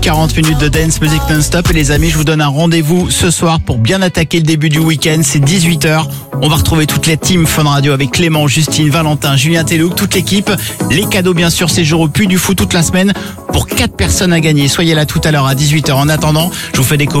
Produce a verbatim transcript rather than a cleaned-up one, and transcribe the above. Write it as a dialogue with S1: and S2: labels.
S1: quarante minutes de dance music non-stop et les amis, je vous donne un rendez-vous ce soir pour bien attaquer le début du week-end. C'est dix-huit heures. On va retrouver toute la team Fun Radio avec Clément, Justine, Valentin, Julien Telouk, toute l'équipe. Les cadeaux bien sûr, séjour au Puy du Fou toute la semaine pour quatre personnes à gagner. Soyez là tout à l'heure à dix-huit heures. En attendant, je vous fais découvrir